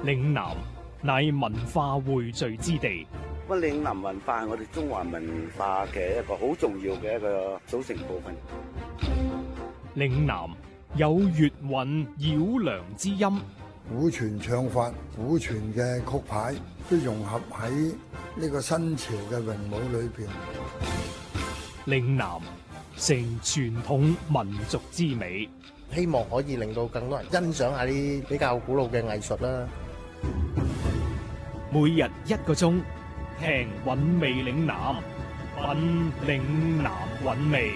嶺南乃文化匯聚之地。 咁嶺南文化係我哋中華文化嘅一個好重要嘅一個組成部分。 嶺南有粵韻繞梁之音， 古傳唱法、古傳嘅曲牌都融合喺呢個新潮嘅詠舞裏邊。 嶺南成傳統民族之美， 希望可以令到更多人欣賞下啲比較古老嘅藝術啦。 每日1個鐘，聽韻味嶺南，品嶺南韻味。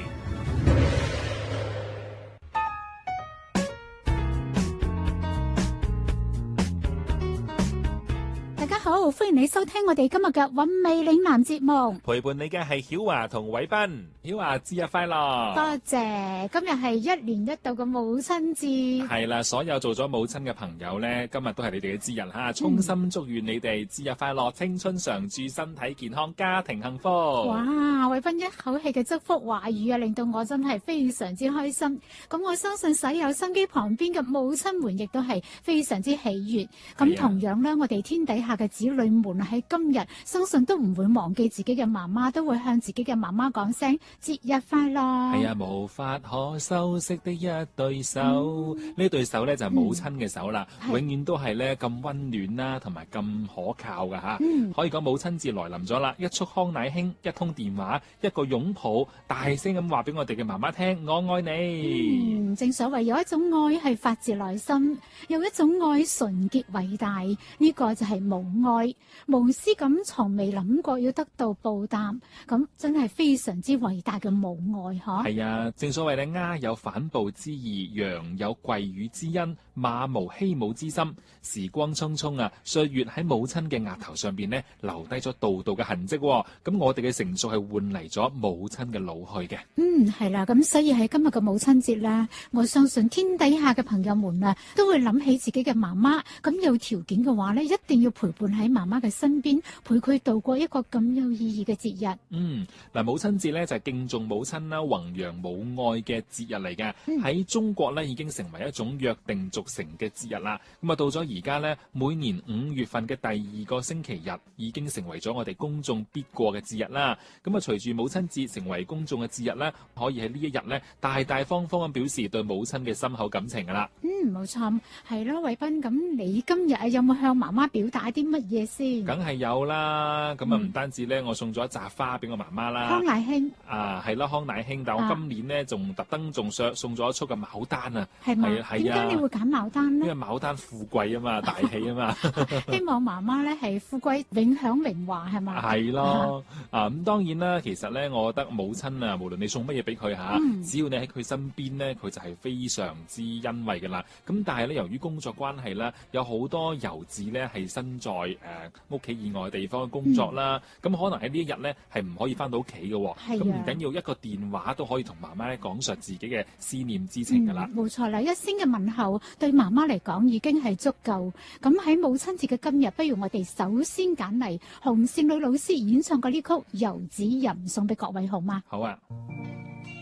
好，歡迎你收聽我哋今日嘅韻味嶺南節目。 陪伴你嘅係曉華同偉斌。曉華節日快樂！ 多謝，今日係1年1度嘅母親節。 係啦，所有做咗母親嘅朋友呢，今日都係你哋嘅節日吓，衷心祝願你哋節日快樂，青春常駐，身體健康，家庭幸福。 哇，偉斌一口氣嘅祝福話語啊，令到我真係非常之開心。咁我相信所有心機旁邊嘅母親們亦都係非常之喜悅。咁同樣呢，我哋天底下嘅子女們喺今日，相信都唔會忘記自己嘅媽媽，都會向自己嘅媽媽講聲節日快樂。 係啊，無法可修飾的一對手，呢對手咧就係母親嘅手啦，永遠都係咧咁溫暖啦，同埋咁可靠噶吓。可以講母親節來臨咗啦，一束康乃馨，一通電話，一個擁抱，大聲咁話俾我哋嘅媽媽聽，我愛你。 正所謂有一種愛係發自內心，有一種愛純潔偉大，呢個就係母愛，無私咁從未諗過要得到報答，咁真係非常之偉大嘅母愛嗬。 係啊，正所謂咧，鴉有反哺之意，羊有跪乳之恩，馬無欺母之心。時光匆匆啊，歲月喺母親嘅額頭上邊咧留低咗道道嘅痕跡。咁我哋嘅成熟係換嚟咗母親嘅老去嘅。 係啦，咁所以喺今日嘅母親節啦，我相信天底下嘅朋友們啊，都會諗起自己嘅媽媽。咁有條件嘅話咧，一定要陪伴喺媽媽嘅身邊，陪佢度過一個咁有意義嘅節日。 嗱，母親節咧就係敬重母親啦、弘揚母愛嘅節日嚟嘅。喺中國咧已經成為一種約定俗成嘅節日啦。咁啊，到咗而家咧，每年5月份嘅第2個星期日已經成為咗我哋公眾必過嘅節日啦。咁啊，隨住母親節成為公眾嘅節日咧，可以喺呢一日咧大大方方咁表示對母親嘅深厚感情噶啦。 冇錯，係咯，偉斌，咁你今日有冇向媽媽表達啲乜嘢先？ 梗係有啦，咁啊唔單止咧，我送咗一紮花俾我媽媽啦， 康乃馨啊，係啦，康乃馨，但我今年咧仲特登仲送咗一束嘅牡丹啊， 係嘛？ 係啊， 點解你會揀牡丹呢？ 因為牡丹富貴啊嘛，大氣啊嘛， 希望媽媽咧係富貴永享榮華係嘛？ 係咯，咁當然啦，其實咧，我覺得母親啊，無論你送乜嘢俾佢嚇，只要你喺佢身邊咧，佢就係非常之欣慰㗎啦。咁但係咧，由於工作關係啦，有好多遊子咧係身在屋企以外嘅地方工作啦，咁可能喺呢一日咧係唔可以翻到屋企嘅喎。咁唔緊要，一個電話都可以同媽媽咧講述自己嘅思念之情㗎啦。 冇錯啦，一聲嘅問候對媽媽嚟講已經係足夠。咁喺母親節嘅今日，不如我哋首先揀嚟洪聖女老師演唱嘅呢曲《遊子吟》送俾各位好嗎？ 好啊。